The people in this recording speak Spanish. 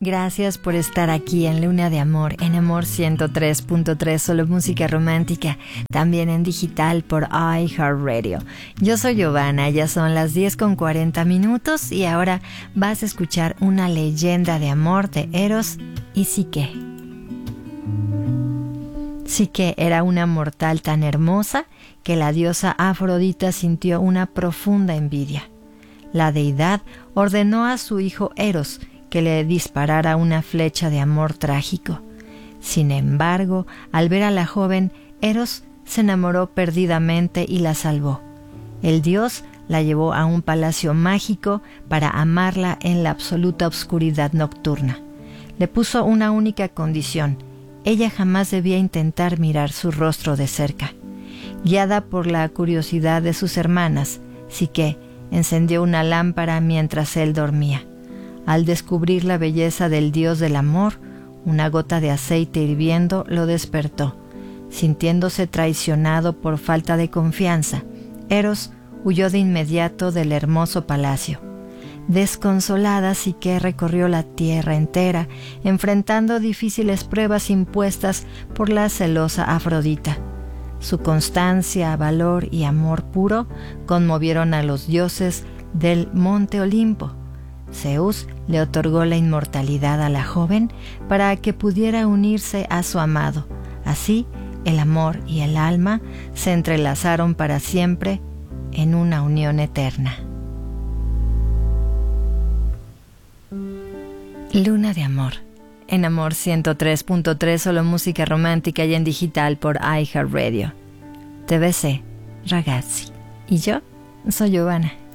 Gracias por estar aquí en Luna de Amor, en Amor 103.3, solo música romántica, también en digital por iHeartRadio. Yo soy Giovanna, ya son las 10:40 y ahora vas a escuchar una leyenda de amor de Eros y Psique. Psique era una mortal tan hermosa que la diosa Afrodita sintió una profunda envidia. La deidad ordenó a su hijo Eros que le disparara una flecha de amor trágico. Sin embargo, al ver a la joven, Eros se enamoró perdidamente y la salvó. El dios la llevó a un palacio mágico para amarla en la absoluta oscuridad nocturna. Le puso una única condición: ella jamás debía intentar mirar su rostro de cerca. Guiada por la curiosidad de sus hermanas, Psique encendió una lámpara mientras él dormía. Al descubrir la belleza del dios del amor, una gota de aceite hirviendo lo despertó. Sintiéndose traicionado por falta de confianza, Eros huyó de inmediato del hermoso palacio. Desconsolada, Psique recorrió la tierra entera, enfrentando difíciles pruebas impuestas por la celosa Afrodita. Su constancia, valor y amor puro conmovieron a los dioses del monte Olimpo. Zeus le otorgó la inmortalidad a la joven para que pudiera unirse a su amado. Así, el amor y el alma se entrelazaron para siempre en una unión eterna. Luna de Amor, en Amor 103.3, solo música romántica y en digital por iHeartRadio. TBC, ragazzi. Y yo soy Giovanna.